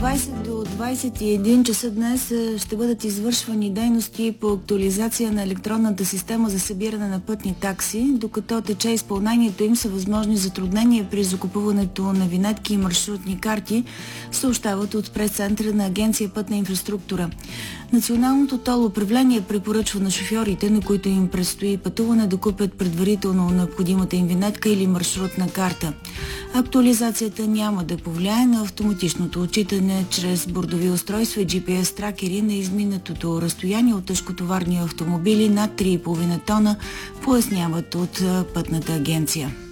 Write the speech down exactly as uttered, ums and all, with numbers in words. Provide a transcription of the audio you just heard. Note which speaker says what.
Speaker 1: двайсет до двайсет и един часа днес ще бъдат извършвани дейности по актуализация на електронната система за събиране на пътни такси. Докато тече изпълнението им, са възможни затруднения при закупуването на винетки и маршрутни карти, съобщават от прес-центъра на Агенция Пътна инфраструктура. Националното тол управление препоръчва на шофьорите, на които им предстои пътуване, да купят предварително необходимата им винетка или маршрутна карта. Актуализацията няма да повлияе на автоматичното отчитане чрез бордови устройства и джи пи ес тракери на изминатото разстояние от тежкотоварни автомобили над три и половина тона, поясняват от Пътната агенция.